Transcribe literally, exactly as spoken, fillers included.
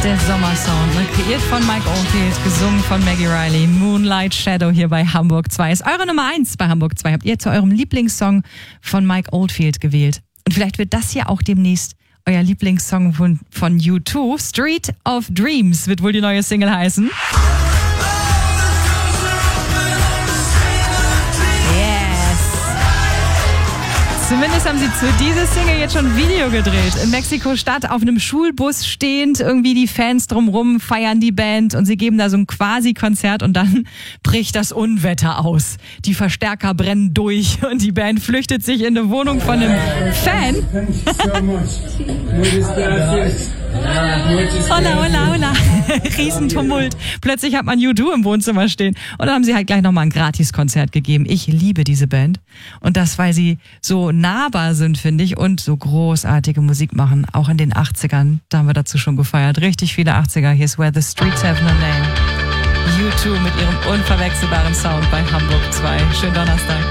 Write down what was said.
der Sommersound, ne? Kreiert von Mike Oldfield, gesungen von Maggie Riley. Moonlight Shadow hier bei Hamburg zwei. Ist eure Nummer eins bei Hamburg zwei. Habt ihr zu eurem Lieblingssong von Mike Oldfield gewählt. Und vielleicht wird das hier auch demnächst euer Lieblingssong von, von U zwei. Street of Dreams wird wohl die neue Single heißen. Zumindest haben sie zu dieser Single jetzt schon ein Video gedreht. In Mexiko-Stadt auf einem Schulbus stehend, irgendwie die Fans drumrum feiern die Band und sie geben da so ein Quasi-Konzert und dann bricht das Unwetter aus. Die Verstärker brennen durch und die Band flüchtet sich in eine Wohnung von einem Fan. Hola, hola, hola. Riesentumult. Plötzlich hat man U zwei im Wohnzimmer stehen. Und dann haben sie halt gleich nochmal ein Gratiskonzert gegeben. Ich liebe diese Band. Und das, weil sie so nahbar sind, finde ich, und so großartige Musik machen. Auch in den achtzigern. Da haben wir dazu schon gefeiert. Richtig viele achtziger. Here's Where the Streets Have No Name. U zwei mit ihrem unverwechselbaren Sound bei Hamburg zwei. Schönen Donnerstag.